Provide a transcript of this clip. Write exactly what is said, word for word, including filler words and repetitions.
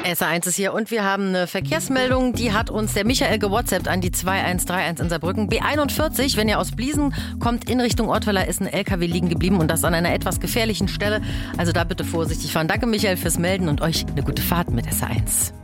S R eins ist hier und wir haben eine Verkehrsmeldung, die hat uns der Michael gewhatsappt an die zwei eins drei eins in Saarbrücken. B einundvierzig, wenn ihr aus Bliesen kommt in Richtung Ortweiler, ist ein L K W liegen geblieben und das an einer etwas gefährlichen Stelle. Also da bitte vorsichtig fahren. Danke Michael fürs Melden und euch eine gute Fahrt mit S R eins.